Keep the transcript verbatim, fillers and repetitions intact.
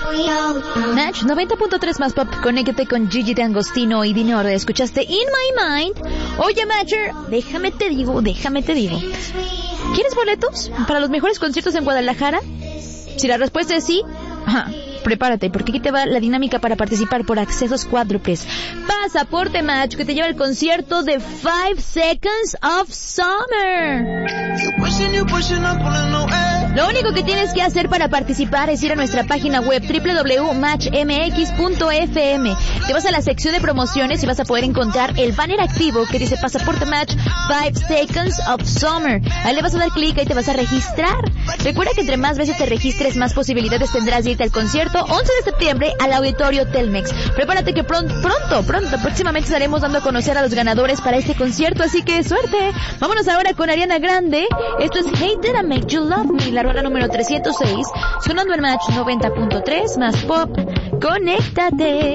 Match noventa punto tres más pop, conéctate con Gigi D'Angostino y Dinoro. Escuchaste In My Mind. Oye, Matcher, déjame te digo, déjame te digo. ¿Quieres boletos para los mejores conciertos en Guadalajara? Si la respuesta es sí, ajá, prepárate, porque aquí te va la dinámica para participar por accesos cuádruples. Pasaporte Match, que te lleva al concierto de Five Seconds of Summer. Lo único que tienes que hacer para participar es ir a nuestra página web doble u doble u doble u punto match m x punto f m. Te vas a la sección de promociones y vas a poder encontrar el banner activo que dice Pasaporte Match Five Seconds of Summer. Ahí le vas a dar clic y te vas a registrar. Recuerda que entre más veces te registres, más posibilidades tendrás de irte al concierto once de septiembre al Auditorio Telmex. Prepárate que pronto, pronto, pronto, próximamente estaremos dando a conocer a los ganadores para este concierto, así que suerte. Vámonos ahora con Ariana Grande. Esto es Hate That I Make You Love Me, la rola número trescientos seis, sonando en Match noventa punto tres más pop. Conéctate.